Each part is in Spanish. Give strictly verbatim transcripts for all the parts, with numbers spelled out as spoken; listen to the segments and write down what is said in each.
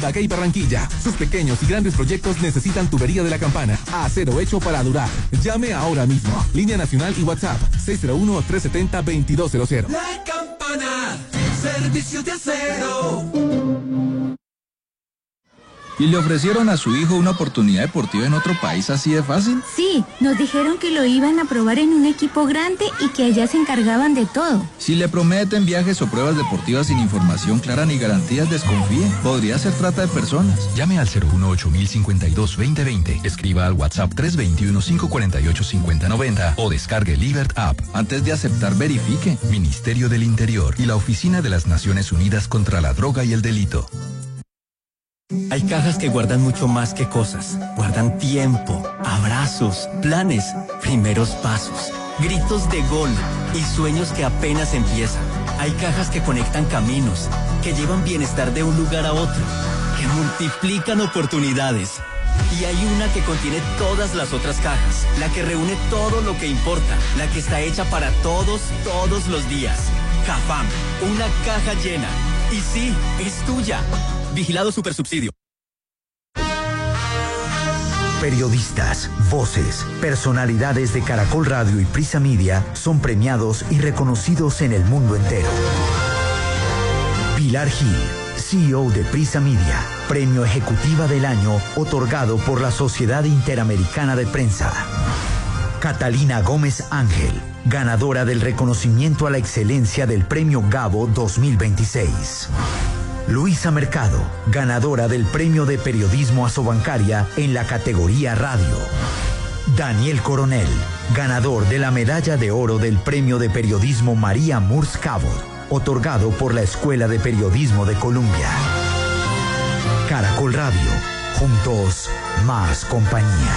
Acá y Barranquilla. Sus pequeños y grandes proyectos necesitan tubería de la campana. Acero hecho para durar. Llame ahora mismo. Línea nacional y WhatsApp seis cero uno, tres siete cero, dos dos cero cero. La Campana, servicio de acero. ¿Y le ofrecieron a su hijo una oportunidad deportiva en otro país así de fácil? Sí, nos dijeron que lo iban a probar en un equipo grande y que allá se encargaban de todo. Si le prometen viajes o pruebas deportivas sin información clara ni garantías, desconfíe. Podría ser trata de personas. Llame al cero uno ocho mil cincuenta y dos veinte veinte. Escriba al WhatsApp tres dos uno, cinco cuatro ocho, cinco cero nueve cero o descargue Libert App. Antes de aceptar, verifique. Ministerio del Interior y la Oficina de las Naciones Unidas contra la Droga y el Delito. Hay cajas que guardan mucho más que cosas. Guardan tiempo, abrazos, planes, primeros pasos, gritos de gol y sueños que apenas empiezan. Hay cajas que conectan caminos, que llevan bienestar de un lugar a otro, que multiplican oportunidades. Y hay una que contiene todas las otras cajas, la que reúne todo lo que importa, la que está hecha para todos, todos los días. Cafam, una caja llena. Y sí, es tuya. Vigilado Supersubsidio. Periodistas, voces, personalidades de Caracol Radio y Prisa Media son premiados y reconocidos en el mundo entero. Pilar Gil, C E O de Prisa Media, Premio Ejecutiva del Año otorgado por la Sociedad Interamericana de Prensa. Catalina Gómez Ángel, ganadora del reconocimiento a la excelencia del Premio Gabo dos mil veintiséis. Luisa Mercado, ganadora del Premio de Periodismo Asobancaria en la categoría Radio. Daniel Coronel, ganador de la Medalla de Oro del Premio de Periodismo María Murs Cabot, otorgado por la Escuela de Periodismo de Colombia. Caracol Radio, juntos, más compañía.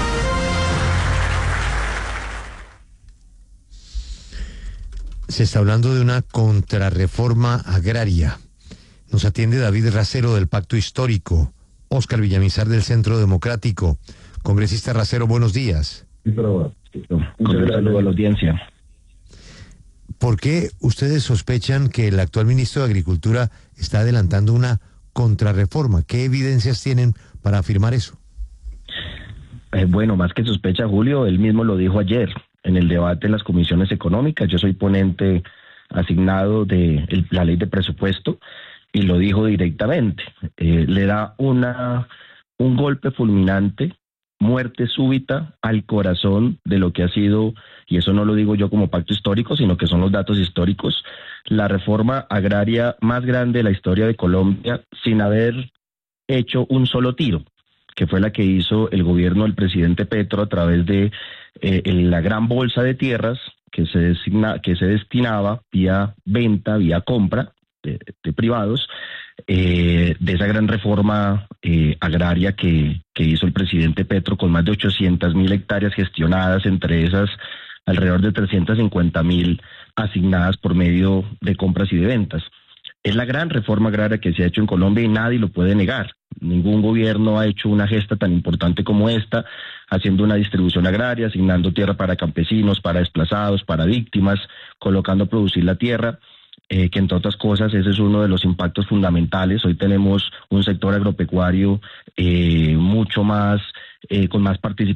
Se está hablando de una contrarreforma agraria. Nos atiende David Racero del Pacto Histórico, Óscar Villamizar del Centro Democrático. Congresista Racero, buenos días. Un saludo a la audiencia. ¿Por qué ustedes sospechan que el actual ministro de Agricultura está adelantando una contrarreforma? ¿Qué evidencias tienen para afirmar eso? Eh, bueno, más que sospecha, Julio, él mismo lo dijo ayer en el debate en las comisiones económicas. Yo soy ponente asignado de el, la ley de presupuesto. Y lo dijo directamente, eh, le da una un golpe fulminante, muerte súbita al corazón de lo que ha sido, y eso no lo digo yo como pacto histórico, sino que son los datos históricos, la reforma agraria más grande de la historia de Colombia sin haber hecho un solo tiro, que fue la que hizo el gobierno del presidente Petro a través de eh, la gran bolsa de tierras que se, designa, que se destinaba vía venta, vía compra, De, de privados, eh, de esa gran reforma eh, agraria que, que hizo el presidente Petro con más de ochocientas mil hectáreas gestionadas, entre esas alrededor de trescientas cincuenta mil asignadas por medio de compras y de ventas. Es la gran reforma agraria que se ha hecho en Colombia y nadie lo puede negar. Ningún gobierno ha hecho una gesta tan importante como esta, haciendo una distribución agraria, asignando tierra para campesinos, para desplazados, para víctimas, colocando a producir la tierra. Eh, que entre otras cosas ese es uno de los impactos fundamentales. Hoy tenemos un sector agropecuario eh, mucho más, eh, con más participación